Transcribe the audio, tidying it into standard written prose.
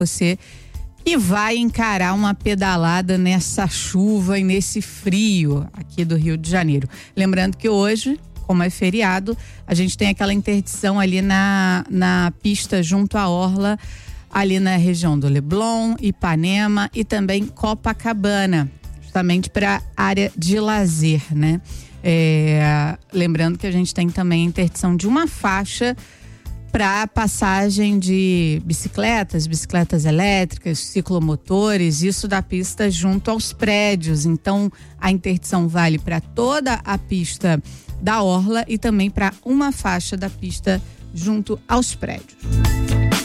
você que vai encarar uma pedalada nessa chuva e nesse frio aqui do Rio de Janeiro. Lembrando que hoje, como é feriado, a gente tem aquela interdição ali na pista junto à orla, ali na região do Leblon, Ipanema e também Copacabana, justamente para área de lazer, né? Lembrando que a gente tem também a interdição de uma faixa para passagem de bicicletas elétricas, ciclomotores, isso da pista junto aos prédios. Então, a interdição vale para toda a pista da orla e também para uma faixa da pista junto aos prédios.